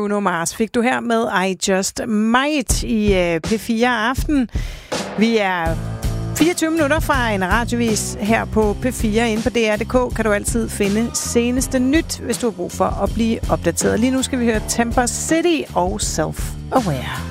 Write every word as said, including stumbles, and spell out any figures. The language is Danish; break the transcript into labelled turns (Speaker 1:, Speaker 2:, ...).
Speaker 1: Bruno Mars fik du her med I Just Might i uh, P fire Aften. Vi er fireogtyve minutter fra en radiovis her på P fire. Inde på D R punktum D K kan du altid finde seneste nyt, hvis du har brug for at blive opdateret. Lige nu skal vi høre Temper City og Self Aware.